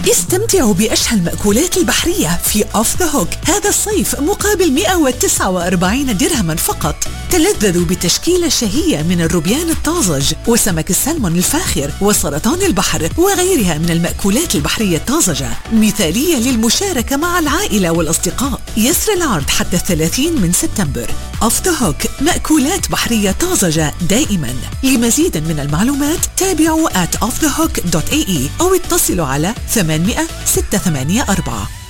استمتعوا بأشهى المأكولات البحرية في أوف ذا هوك هذا الصيف مقابل 149 درهما فقط. تلذذوا بتشكيلة شهية من الروبيان الطازج وسمك السلمون الفاخر وسرطان البحر وغيرها من المأكولات البحرية الطازجة، مثالية للمشاركة مع العائلة والأصدقاء. يسر العرض حتى 30 من سبتمبر. أوف ذا هوك، مأكولات بحرية طازجة دائما. لمزيد من المعلومات تابعوا @offthehook.ae أو اتصلوا على 800 684.